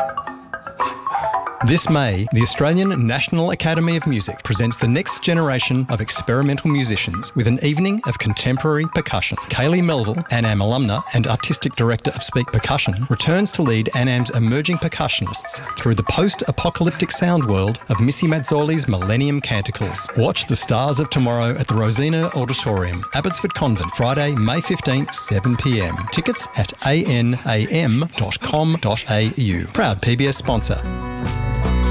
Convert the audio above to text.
This May, the Australian National Academy of Music presents the next generation of experimental musicians with an evening of contemporary percussion. Kaylee Melville, ANAM alumna and Artistic Director of Speak Percussion, returns to lead ANAM's emerging percussionists through the post-apocalyptic sound world of Missy Mazzoli's Millennium Canticles. Watch The Stars of Tomorrow at the Rosina Auditorium, Abbotsford Convent, Friday, May 15th, 7 p.m. Tickets at anam.com.au. Proud PBS sponsor.